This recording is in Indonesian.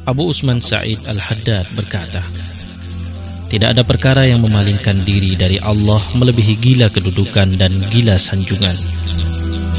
Abu Utsman Sa'id Al-Haddad berkata, tidak ada perkara yang memalingkan diri dari Allah melebihi gila kedudukan dan gila sanjungan.